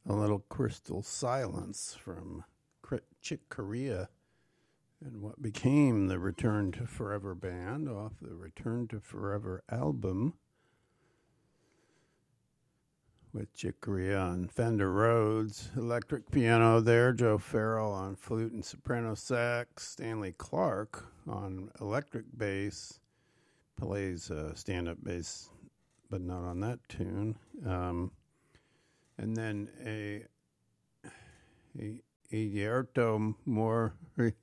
A little Crystal Silence from Chick Corea and what became the Return to Forever band off the Return to Forever album with Chick Corea on Fender Rhodes, electric piano there, Joe Farrell on flute and soprano sax, Stanley Clarke on electric bass, plays stand-up bass, but not on that tune. And then a Yerto Moreira,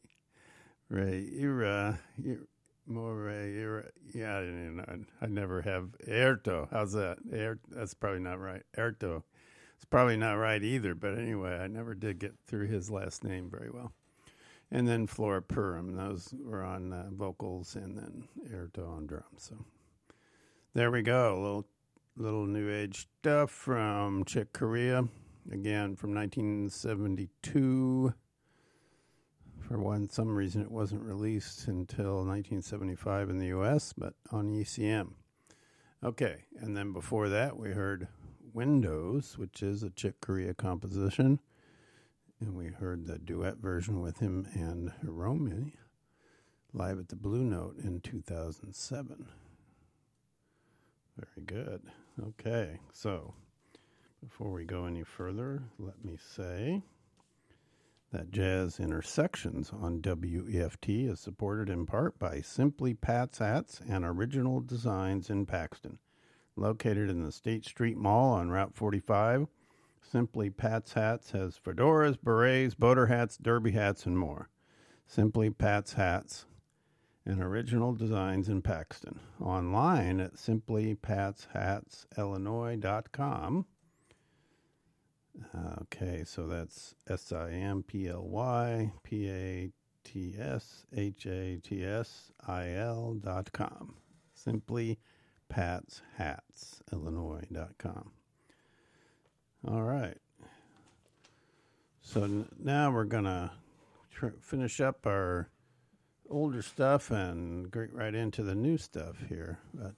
yeah, I never have Erto. How's that? That's probably not right. Erto. It's probably not right either, but anyway, I never did get through his last name very well. And then Flora Purim. Those were on vocals, and then Erto on drums. So there we go. Little new age stuff from Chick Corea, again from 1972. For some reason it wasn't released until 1975 in the U.S., but on ECM. Okay, and then before that we heard Windows, which is a Chick Corea composition, and we heard the duet version with him and Hiromi live at the Blue Note in 2007. Very good. Okay, so before we go any further, let me say that Jazz Intersections on WEFT is supported in part by Simply Pat's Hats and Original Designs in Paxton. Located in the State Street Mall on Route 45, Simply Pat's Hats has fedoras, berets, boater hats, derby hats, and more. Simply Pat's Hats and Original Designs in Paxton. Online at simplypatshatsillinois.com. Okay, so that's simplypatshatsil.com. Simplypatshatsillinois.com. All right. So now we're going to finish up our older stuff and get right into the new stuff here. But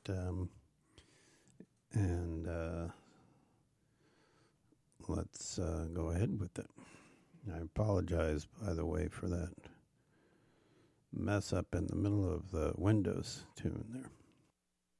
let's go ahead with it. I apologize, by the way, for that mess up in the middle of the Windows tune there.